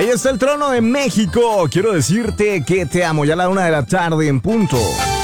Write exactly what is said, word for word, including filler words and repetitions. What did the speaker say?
Ahí está el trono de México. Quiero decirte que te amo. Ya a la una de la tarde en punto.